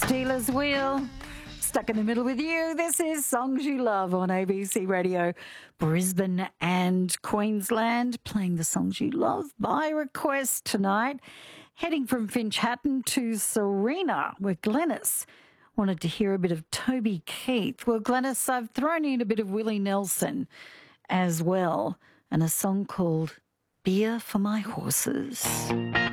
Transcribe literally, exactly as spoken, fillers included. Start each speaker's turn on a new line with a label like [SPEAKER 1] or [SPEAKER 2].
[SPEAKER 1] Stealers Wheel. Stuck in the middle with you. This is Songs You Love on A B C Radio, Brisbane and Queensland, playing the songs you love by request tonight. Heading from Finch Hatton to Serena, where Glenys wanted to hear a bit of Toby Keith. Well, Glenys, I've thrown in a bit of Willie Nelson as well, and a song called Beer for My Horses.